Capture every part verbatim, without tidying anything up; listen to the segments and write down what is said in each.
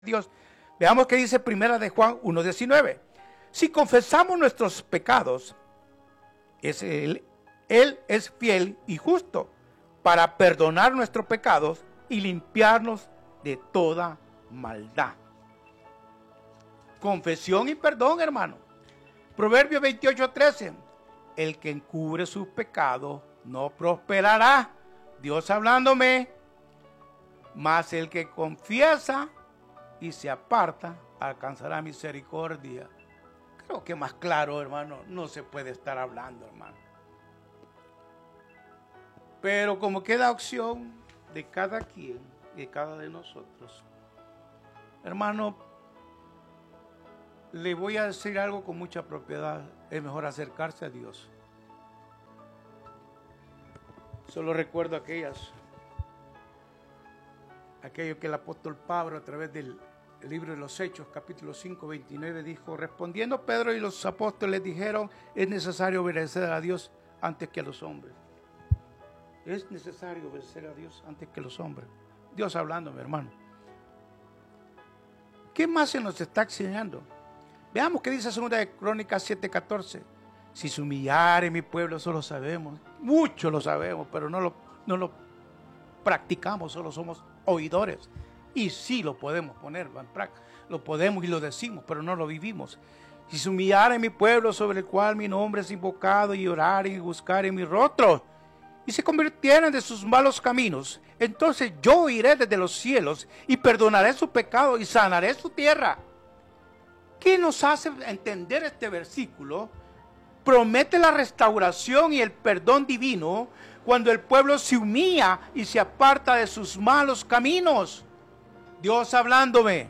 Dios. Veamos qué dice Primera de Juan uno diecinueve. Si confesamos nuestros pecados, es él, él es fiel y justo para perdonar nuestros pecados y limpiarnos de toda maldad. Confesión y perdón, hermano. Proverbio veintiocho trece. El que encubre sus pecados no prosperará. Dios hablándome. Mas el que confiesa y se aparta alcanzará misericordia. Creo que más claro, hermano, no se puede estar hablando, hermano. Pero como queda opción de cada quien, de cada de nosotros, hermano, le voy a decir algo con mucha propiedad. Es mejor acercarse a Dios. Solo recuerdo aquellas, aquello que el apóstol Pablo a través del libro de los Hechos, capítulo cinco, veintinueve, dijo: respondiendo Pedro y los apóstoles dijeron, es necesario obedecer a Dios antes que a los hombres. Es necesario obedecer a Dios antes que a los hombres. Dios hablando, mi hermano. ¿Qué más se nos está enseñando? Veamos qué dice segunda de Crónicas siete catorce. Si se humillare mi pueblo, eso lo sabemos. Mucho lo sabemos, pero no lo, no lo practicamos, solo somos oidores. Y sí lo podemos poner en práctica, lo podemos y lo decimos, pero no lo vivimos. Si se humillare mi pueblo sobre el cual mi nombre es invocado, y oraren y buscaren mi rostro, y se convirtieran de sus malos caminos, entonces yo iré desde los cielos y perdonaré su pecado y sanaré su tierra. ¿Qué nos hace entender este versículo? Promete la restauración y el perdón divino cuando el pueblo se humilla y se aparta de sus malos caminos. Dios hablándome.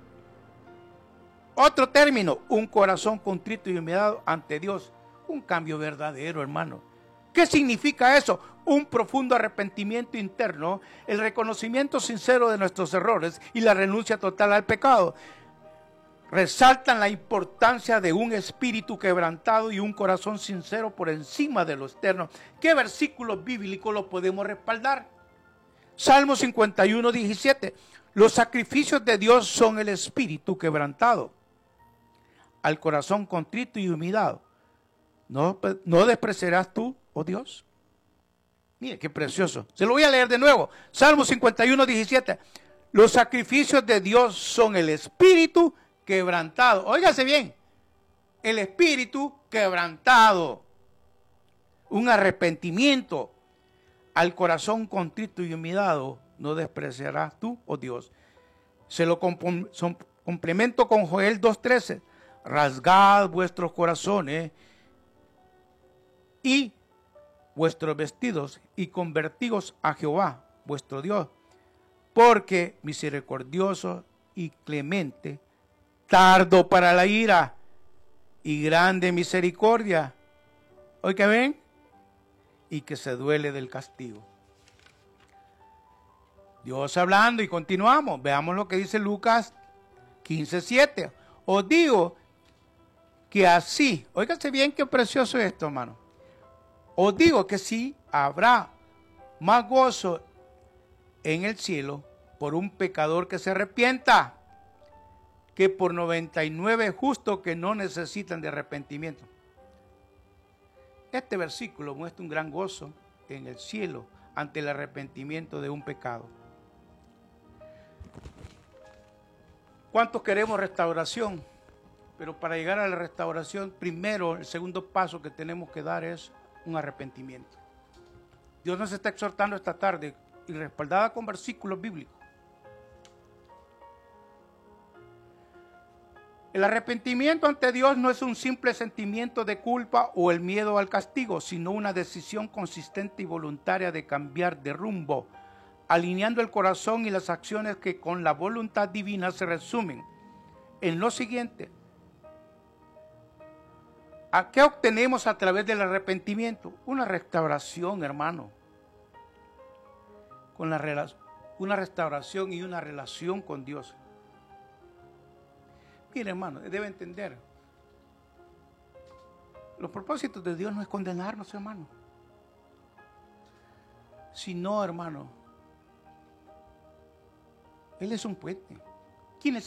Otro término, un corazón contrito y humillado ante Dios. Un cambio verdadero, hermano. ¿Qué significa eso? Un profundo arrepentimiento interno, el reconocimiento sincero de nuestros errores y la renuncia total al pecado. Resaltan la importancia de un espíritu quebrantado y un corazón sincero por encima de lo externo. ¿Qué versículos bíblicos lo podemos respaldar? Salmo cincuenta y uno, diecisiete. Los sacrificios de Dios son el espíritu quebrantado, al corazón contrito y humillado. ¿No, no despreciarás tú, oh Dios? Mire qué precioso. Se lo voy a leer de nuevo. Salmo cincuenta y uno, diecisiete. Los sacrificios de Dios son el espíritu quebrantado. Óigase bien. El espíritu quebrantado. Un arrepentimiento. Al corazón contrito y humillado no despreciarás tú, oh Dios. Se lo compom- son, complemento con Joel dos trece. Rasgad vuestros corazones y vuestros vestidos y convertíos a Jehová, vuestro Dios, porque misericordioso y clemente, tardo para la ira y grande misericordia. ¿Hoy que ven? Y que se duele del castigo. Dios hablando y continuamos. Veamos lo que dice Lucas quince siete. Os digo que así, óigase bien qué precioso es esto, hermano. Os digo que sí habrá más gozo en el cielo por un pecador que se arrepienta que por noventa y nueve justos que no necesitan de arrepentimiento. Este versículo muestra un gran gozo en el cielo ante el arrepentimiento de un pecado. ¿Cuántos queremos restauración? Pero para llegar a la restauración, primero, el segundo paso que tenemos que dar es un arrepentimiento. Dios nos está exhortando esta tarde y respaldada con versículos bíblicos. El arrepentimiento ante Dios no es un simple sentimiento de culpa o el miedo al castigo, sino una decisión consistente y voluntaria de cambiar de rumbo, alineando el corazón y las acciones que con la voluntad divina se resumen en lo siguiente. ¿A qué obtenemos a través del arrepentimiento? Una restauración, hermano. Con la, una restauración y una relación con Dios. Mire, hermano, debe entender. Los propósitos de Dios no es condenarnos, hermano. Sino, hermano, Él es un puente. ¿Quiénes